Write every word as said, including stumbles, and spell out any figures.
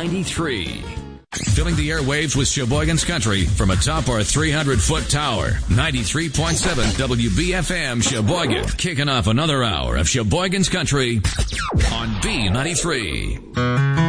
ninety-three. Filling the airwaves with Sheboygan's Country from atop our three hundred foot tower. ninety-three point seven W B F M Sheboygan. Kicking off another hour of Sheboygan's Country on B ninety-three.